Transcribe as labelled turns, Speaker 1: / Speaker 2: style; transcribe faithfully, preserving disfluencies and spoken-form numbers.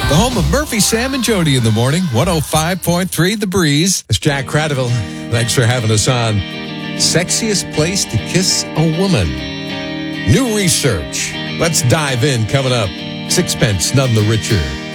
Speaker 1: The home of Murphy, Sam, and Jody in the morning. one oh five point three The Breeze.
Speaker 2: It's Jack Cradiville. Thanks for having us on. Sexiest place to kiss a woman. New research. Let's dive in coming up. Sixpence, none the richer.